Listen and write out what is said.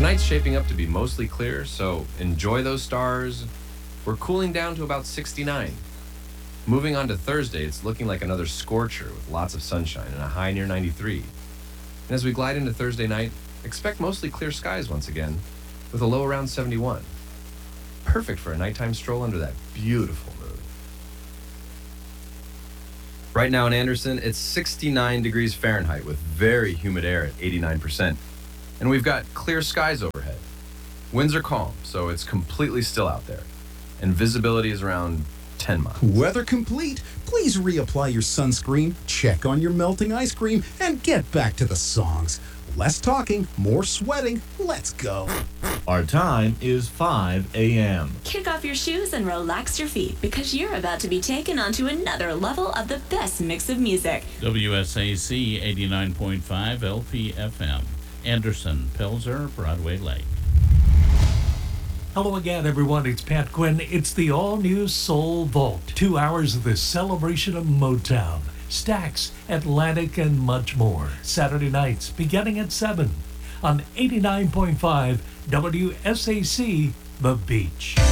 Tonight's shaping up to be mostly clear, so enjoy those stars. We're cooling down to about 69. Moving on to Thursday, it's looking like another scorcher with lots of sunshine and a high near 93. And as we glide into Thursday night, expect mostly clear skies once again, with a low around 71. Perfect for a nighttime stroll under that beautiful moon. Right now in Anderson, it's 69 degrees Fahrenheit with very humid air at 89%. And we've got clear skies overhead. Winds are calm, so it's completely still out there. And visibility is around 10 miles. Weather complete. Please reapply your sunscreen, check on your melting ice cream, and get back to the songs. Less talking, more sweating. Let's go. Our time is 5 a.m. Kick off your shoes and relax your feet because you're about to be taken onto another level of the best mix of music. WSAC 89.5 LPFM. Anderson, Pelzer, Broadway Lake. Hello again, everyone. It's Pat Quinn. It's the all-new Soul Vault. 2 hours of the celebration of Motown, Stax, Atlantic, and much more. Saturday nights beginning at 7 on 89.5 WSAC, The Beach.